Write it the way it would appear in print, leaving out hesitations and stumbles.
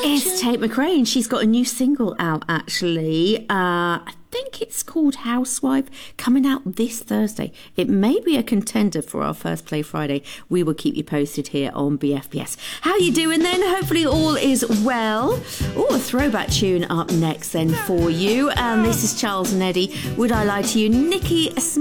It's Tate McRae. She's got a new single out, actually. I think it's called Housewife, coming out this Thursday. It may be a contender for our First Play Friday. We will keep you posted here on BFBS. How you doing then? Hopefully all is well. Oh, a throwback tune up next then for you. And this is Charles and Eddie. Would I Lie to You? Nikki Smith.